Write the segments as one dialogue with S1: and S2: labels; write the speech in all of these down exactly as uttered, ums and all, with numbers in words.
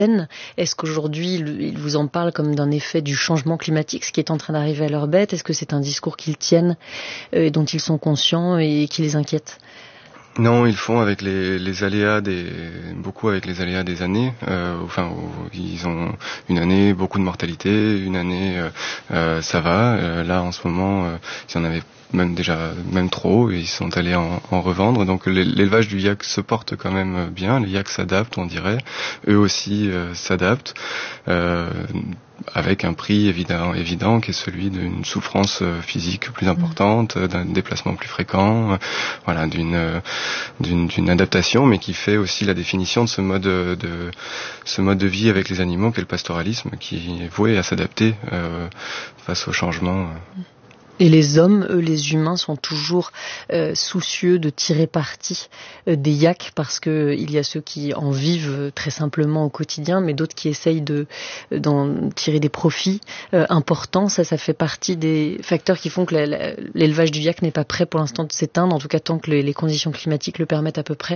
S1: Est-ce qu'aujourd'hui, ils vous en parlent comme d'un effet du changement climatique, ce qui est en train d'arriver à leurs bêtes? Est-ce que c'est un discours qu'ils tiennent, euh, dont ils sont conscients et qui les inquiète?
S2: Non, ils font avec les, les aléas des, beaucoup avec les aléas des années. Euh, enfin, ils ont une année beaucoup de mortalité, une année euh, euh, ça va. Euh, là, en ce moment, euh, ils en avaient même déjà même trop, et ils sont allés en, en revendre. Donc l'élevage du yak se porte quand même bien. Les yaks s'adaptent, on dirait. Eux aussi euh, s'adaptent. Euh, avec un prix évident, évident qui est celui d'une souffrance physique plus importante, d'un déplacement plus fréquent, voilà, d'une, d'une, d'une adaptation, mais qui fait aussi la définition de ce mode de, ce mode de vie avec les animaux qu'est le pastoralisme, qui est voué à s'adapter euh, face au changement.
S1: Et les hommes, eux, les humains, sont toujours euh, soucieux de tirer parti euh, des yaks, parce que il y a ceux qui en vivent très simplement au quotidien, mais d'autres qui essayent de d'en tirer des profits euh, importants. Ça, ça fait partie des facteurs qui font que la, la, l'élevage du yak n'est pas prêt pour l'instant de s'éteindre, en tout cas tant que les, les conditions climatiques le permettent à peu près.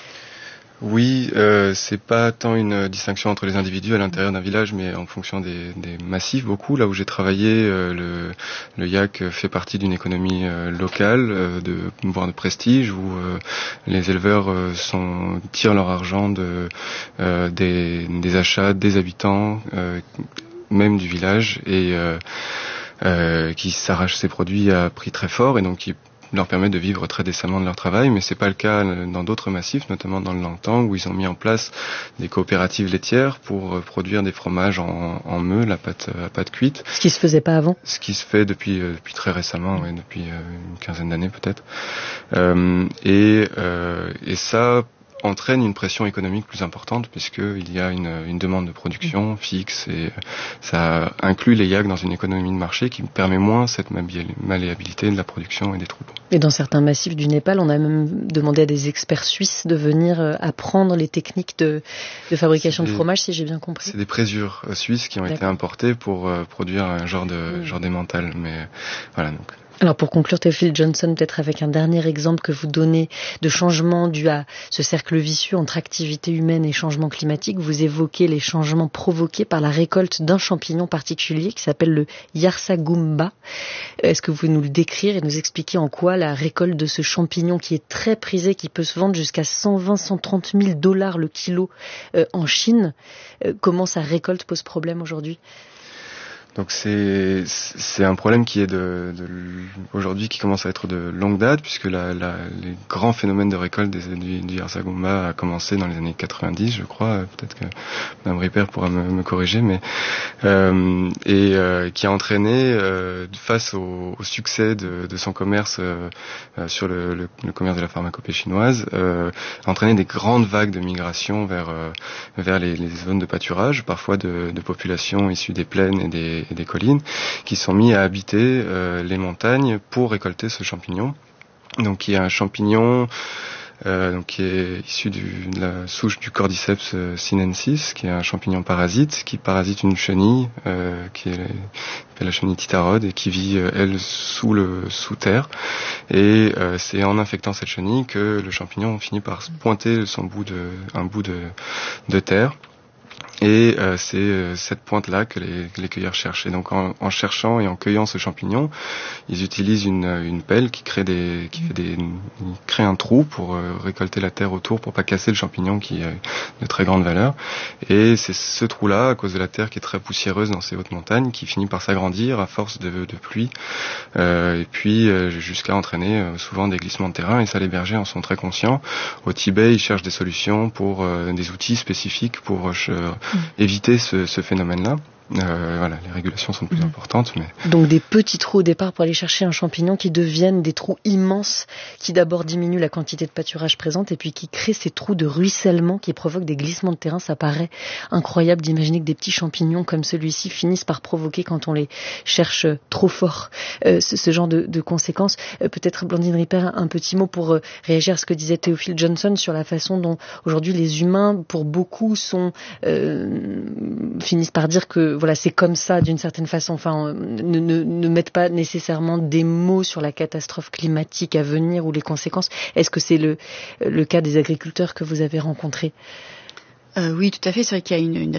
S2: Oui, euh, c'est pas tant une distinction entre les individus à l'intérieur d'un village, mais en fonction des, des massifs. Beaucoup, là où j'ai travaillé, euh, le, le yak fait partie d'une économie euh, locale, euh, de voire de prestige, où euh, les éleveurs euh, sont, tirent leur argent de euh, des, des achats des habitants, euh, même du village, et euh, euh, qui s'arrachent ces produits à prix très fort, et donc qui leur permet de vivre très décemment de leur travail, mais c'est pas le cas dans d'autres massifs, notamment dans le Langtang, où ils ont mis en place des coopératives laitières pour produire des fromages en, en meux, la pâte, la pâte cuite.
S1: Ce qui se faisait pas avant.
S2: Ce qui se fait depuis depuis très récemment, ouais, depuis une quinzaine d'années peut-être. Euh, et euh, et ça entraîne une pression économique plus importante, puisqu'il y a une, une demande de production fixe, et ça inclut les yaks dans une économie de marché qui permet moins cette malléabilité de la production et des troupeaux.
S1: Et dans certains massifs du Népal, on a même demandé à des experts suisses de venir apprendre les techniques de, de fabrication des, de fromage, si j'ai bien compris.
S2: C'est des présures suisses qui ont D'accord. été importées pour euh, produire un genre de mmh. genre d'emmental, mais voilà donc.
S1: Alors pour conclure, Théophile Johnson, peut-être avec un dernier exemple que vous donnez de changement dû à ce cercle vicieux entre activité humaine et changement climatique, vous évoquez les changements provoqués par la récolte d'un champignon particulier qui s'appelle le Yarsagumba. Est-ce que vous pouvez nous le décrire et nous expliquer en quoi la récolte de ce champignon, qui est très prisé, qui peut se vendre jusqu'à cent vingt à cent trente mille dollars le kilo euh, en Chine, euh, comment sa récolte pose problème aujourd'hui ?
S2: Donc c'est c'est un problème qui est de, de aujourd'hui qui commence à être de longue date, puisque la, la les grands phénomènes de récolte des, du, du Yarsagumba a commencé dans les années quatre-vingt-dix, je crois. Peut-être que Mme Ripper pourra me, me corriger, mais euh, et euh, qui a entraîné euh, face au, au succès de, de son commerce euh, sur le, le, le commerce de la pharmacopée chinoise, euh, a entraîné des grandes vagues de migration vers euh, vers les, les zones de pâturage, parfois de, de populations issues des plaines et des et des collines, qui sont mis à habiter euh, les montagnes pour récolter ce champignon. Donc il y a un champignon euh, donc, qui est issu du, de la souche du Cordyceps sinensis, qui est un champignon parasite, qui parasite une chenille, euh, qui est la chenille titarode, et qui vit, euh, elle, sous le sous terre. Et euh, c'est en infectant cette chenille que le champignon finit par pointer son bout de, un bout de, de terre. Et euh, c'est euh, cette pointe-là que les, que les cueilleurs cherchent. Et donc en, en cherchant et en cueillant ce champignon, ils utilisent une, une pelle qui crée des, qui fait des, crée un trou pour euh, récolter la terre autour, pour pas casser le champignon qui est de très grande valeur. Et c'est ce trou-là, à cause de la terre qui est très poussiéreuse dans ces hautes montagnes, qui finit par s'agrandir à force de, de pluie, euh, et puis euh, jusqu'à entraîner euh, souvent des glissements de terrain. Et ça, les bergers en sont très conscients. Au Tibet, ils cherchent des solutions pour euh, des outils spécifiques pour euh, éviter ce, ce phénomène-là. Euh, voilà, les régulations sont plus mmh. importantes. Mais...
S1: Donc des petits trous au départ pour aller chercher un champignon qui deviennent des trous immenses, qui d'abord diminuent la quantité de pâturage présente et puis qui créent ces trous de ruissellement qui provoquent des glissements de terrain. Ça paraît incroyable d'imaginer que des petits champignons comme celui-ci finissent par provoquer, quand on les cherche trop fort, euh, ce, ce genre de, de conséquences. Euh, peut-être Blandine Ripper, un petit mot pour euh, réagir à ce que disait Théophile Johnson sur la façon dont aujourd'hui les humains, pour beaucoup, sont euh, finissent par dire que voilà, c'est comme ça d'une certaine façon. Enfin, ne, ne, ne mettent pas nécessairement des mots sur la catastrophe climatique à venir ou les conséquences. Est-ce que c'est le, le cas des agriculteurs que vous avez rencontrés ?
S3: Euh, oui, tout à fait. C'est vrai qu'il y a une, une